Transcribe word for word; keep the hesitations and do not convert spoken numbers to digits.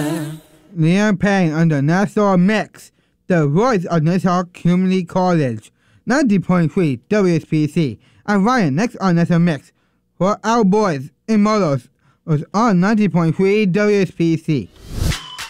Leon Payne on the Nassau Mix, the voice of Nassau Community College, ninety point three W S P C. And Ryan next on Nassau Mix for Our Boys in Motos was on ninety point three W S P C.